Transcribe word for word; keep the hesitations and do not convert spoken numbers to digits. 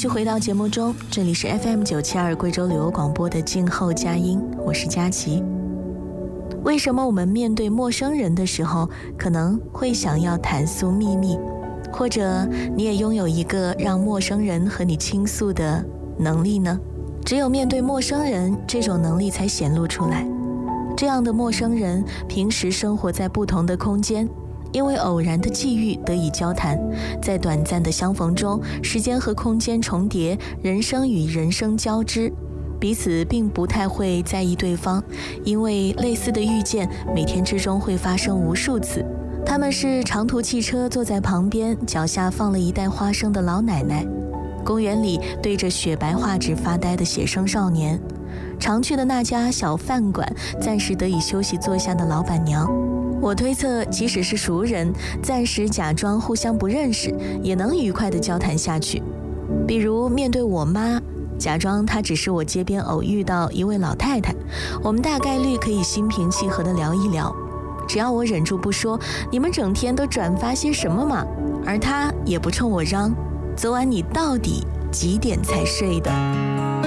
续回到节目中，这里是 F M 九七二贵州旅游广播的静候佳音，我是佳琪。为什么我们面对陌生人的时候，可能会想要袒诉秘密，或者你也拥有一个让陌生人和你倾诉的能力呢？只有面对陌生人，这种能力才显露出来。这样的陌生人平时生活在不同的空间，因为偶然的际遇得以交谈，在短暂的相逢中，时间和空间重叠，人生与人生交织，彼此并不太会在意对方，因为类似的遇见每天之中会发生无数次。他们是长途汽车坐在旁边，脚下放了一袋花生的老奶奶，公园里对着雪白画纸发呆的写生少年，常去的那家小饭馆暂时得以休息坐下的老板娘。我推测，即使是熟人，暂时假装互相不认识，也能愉快地交谈下去。比如面对我妈，假装她只是我街边偶遇到一位老太太，我们大概率可以心平气和地聊一聊。只要我忍住不说你们整天都转发些什么嘛，而她也不冲我嚷昨晚你到底几点才睡的。